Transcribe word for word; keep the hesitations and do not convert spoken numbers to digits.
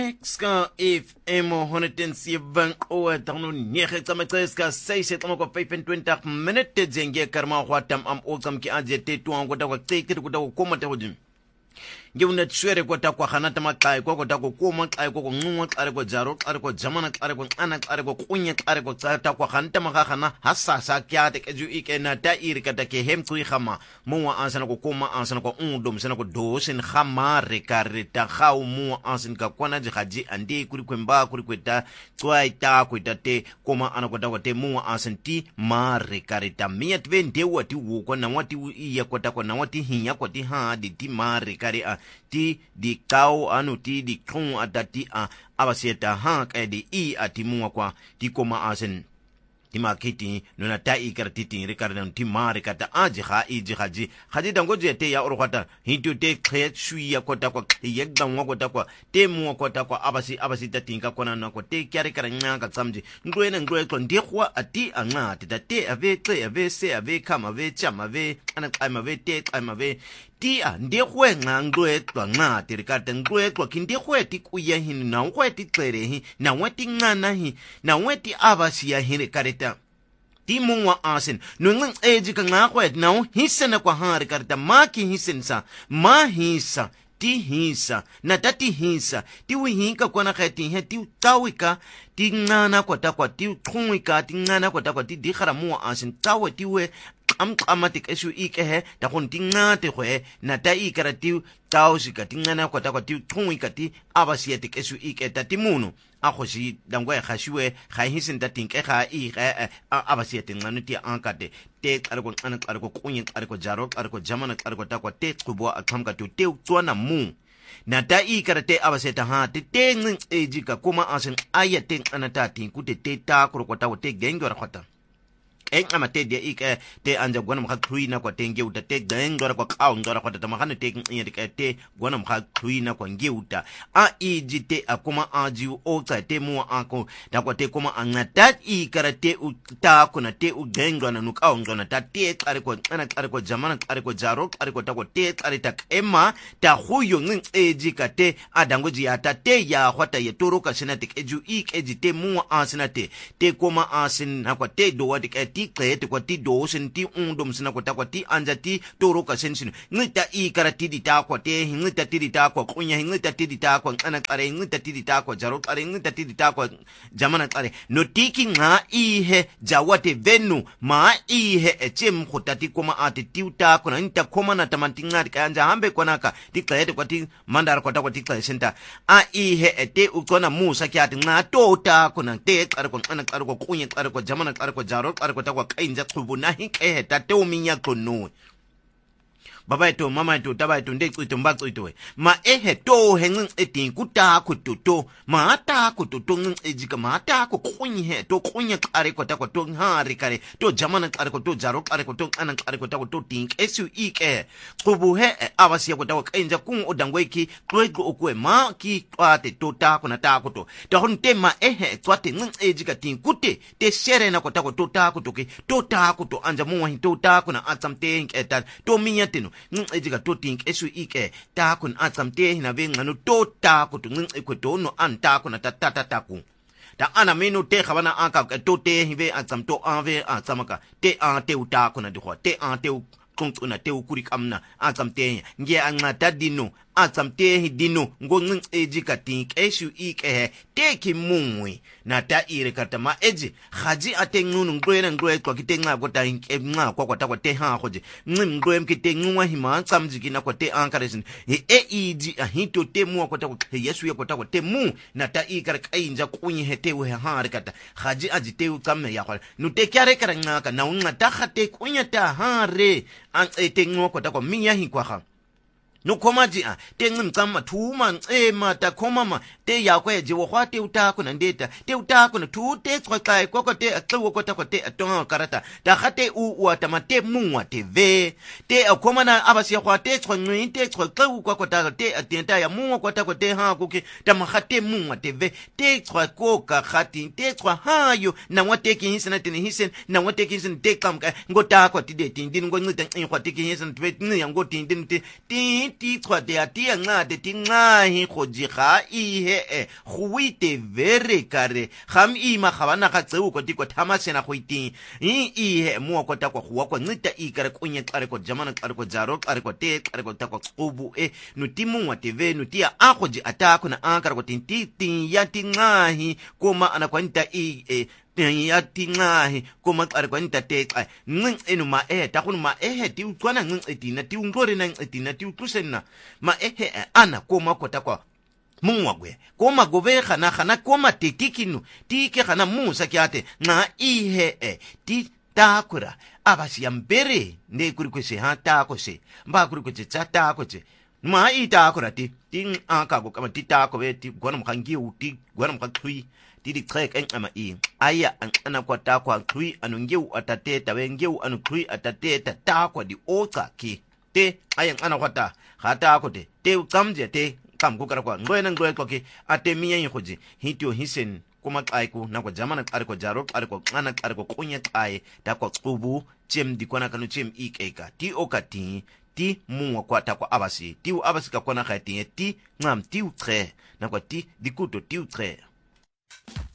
Exka if emo honderd seven o tano nege tsametseska seis tamo vyfentwintig minute zenge karma hwatam am otsam ki ajete tuango da kwateke kuda koma te hodin ngewuna tswere kwata kwa khanata maqai kwa kwata ko koma xai ko nqunqa xare ko jaro xare ko jamana xare ko xana xare ko kunya xare ko tsata kwa khanta magagana hasasa kyate ke ju ikena ta irika ta ke hemtsu khama muwa ansana ko koma ansana ko undom sana ko dosin khama rekareta khau muwa ansin ka kwana jihaji ande kuri kwemba kuri kweta twaita kweta te koma ana kwata kwate muwa ansanti ma rekareta miat vende wati wo ko na wati iya kwata ko na wati hinya kwati ha di ti ma rekare a ti di kau anu ti di kung atati a abasieta ha ka di i atimuwa kwa ti koma asen ti makiti nuna ta ikartiti rikarna ti marikata aji ha iji haji haji dango je te ya orkwata hintu te khe shuya kota kwa yegda ngwa kota kwa te muwa kota kwa abasi abasi tatinga kona na kwa te kyari karanya ka tsamji ngwe na ngwe ko ndihwa ati anga ti te ave te ave se ave kama ave chama ave ana kaima ave te kaima ave ti a ndihwe nga ngwe kwa nga ti rikata ngwe kwa kindihwe ti kuya hin na ngwe ti tsere hi na wati ngana hi na wati abasi ya hin karita ti mungwa asin nung eji ka nga kwet now hisana kwa hari karita maki hisensa ma hisa ti hisa na tati hisa ti wihinka kwa na khati he ti tawika ti ngana kwa takwa ti khungika ti ngana kwa takwa ti dikhara muwa asin tawe ti we am amatik esu ikehe ta konti ngate khwe na ta ikarati tawsika ti ngana kwa takwa ti khungika ti abasiatik esu iketa ti munu akhoshi dangwe khashiwe khahisin tatinke kha i abasiatin nganuti ankate te qarko ana qarko kunyin qarko jaro qarko jamana qarko takwa te qubo akhamka to te tswana mu na ta ikarate abaseta ha te te ngin ejika kuma asin ayatin ana tatin kute te ta qarko tawo te gengora khota en amate dia ike te anja gwana mkha khuina kwa tenge uta te gengora kwa kaw ngora kwa tamahana te ngiyeke te gwana mkha khuina kwa ngeuta a ijite akuma aji o tsa te mu ako da kwa te kuma angata ikarate uta kuna te ugengwana nu kaw ngona ta te tsare kwa ana tsare kwa jamana tsare kwa jaro tsare kwa ta kwa te tsare ta ema ta huyo ngin ejika te adangoji ata te ya hwata ye toroka sinatik eju ik ejite mu asinate te kuma asin na kwa te do wadik klete kwa ti dosen ti undom sina kwa takwa ti anja ti toroka sensin ngita ikarati di takwa te ngita ti di takwa kunya ngita ti di takwa ana kare ngita ti di takwa jaro kare ngita ti di takwa jamana kare no tiki nga ihe jawate venu ma ihe echem khotati koma ati ti utakwa na nita koma na tamanti ngari kanja hambe kwa naka ti klete kwa ti mandara kwa takwa ti klete senta a ihe ete ukona musa kiati nga to utakwa na te kare kwa ana kare kwa kunya kare kwa jamana kare kwa jaro kare kwa kwa kainja kubu nahi kehe tate uminya kono baba eto mama eto taba eto ndeki eto mbakso eto ma ehe to hengin etin kuta kututo ma ata kututo ngin ejika ma ata ko kunyi he to kunya kare ko takwa to hari kare to jamana kare ko to jaro kare ko to anan kare ko takwa to think esu ike kubu he abasi ko takwa kainja kun odangweki kwego okwe ma ki kwate to ta ko na ta ko to to honte ma ehe twate ngin ejika tin kute te shere na ko takwa to ta ko to ke to ta ko to anja mu hin to ta ko na atsamte eta to minya teno ngin ejika to think esu ike ta kun atsamte hina ve nganu to ta ko to ngin ekoto no anta ko na tatata taku ta ana meno te khabana aka to te hive atsam to ave atsamaka te a te uta ko na dikho te a te kuntuna te ukuri kamna atsamte nge angata dino atsamte dino ngongin ejika think esu ike te kimungwi na ta ire katama eji khaji ate ngunu ngwena ngwe kwa kitenga ko ta nga kwa kwa ta kwa te ha khoje ngim ngwe mkite ngwa hima tsamjiki na kwa te ankaresin e eji ahito te mu kwa ta kwa yesu ya kwa ta kwa te mu na ta ikar kainja kunyi hete we ha rekata khaji aji te kamme ya kwa no te kyare karanga ka na unga ta khate kunya ta ha re an ete ngwa kwa ta kwa minya hi kwa ha no komaji a te ngim kama tuma e mata komama te ya kwa je wo khwate utako na ndeta te utako na tu te tswakai kwa kwa te atlo kwa ta kwa te atonga karata ta khate u wa tamate mungwa te ve te akomana abasi khwate tswanywe te tswakau kwa kwa ta te atenta ya mungwa kwa ta kwa te ha kuke ta makhate mungwa te ve te tswako ka khati te tswa hayo na wate ki hisana te hisen na wate ki hisin te kamka ngota kwa ti de tin din ngo ngita in khwate ki hisin te ni ngo tin din te tin ti tswa te atia nga te ti nga hi go ji ga i he e go wite very kare gam i ma ga bana ga tseu ko ti ko thama sena go iting i i he mo ko ta ko go ko ncita i kare kunye kare ko jamana kare ko jaro kare ko te kare ko ta ko tsubu e no ti mungwa te ve no ti a go ji ata ko na a kare ko tin ti tin ya ti nga hi ko ma ana kwanta i e ya tingahi kuma qari kwanta teqa ncin enu ma eh ta kun ma eh ti utswana ncin etina ti unglori na etina ti utlusena ma eh ana kuma kota kwa mungwa gwe koma gove khana khana koma tetikinu ti ke khana musa kyate nga ihe e ti takura abasi yambere ne kuri kwese ha ta kose mba kuri kwese ta kose ma ita akura ti tin aka go kama ti ta ko be ti gwana mkhangi uti gwana mkhathui ti di trek en ama i aya ana kwa ta kwa thui anungeu atateta wengeu anukhui atateta ta kwa di oka ki te aya ana kwa ta khata ko te te ukamje te kam ko kara kwa ngoena ngoe ko ki ate miya yingoji hitio hisen kuma kaiku na kwa jamana kare ko jaro kare ko ana kare ko kunya kai ta kwa tsubu chem di kwana kanu chem ikeka ti okati ti mungwa kwa ta kwa abasi ti u abasi ka kwana khati ti ngam ti utre na kwa ti dikuto ti utre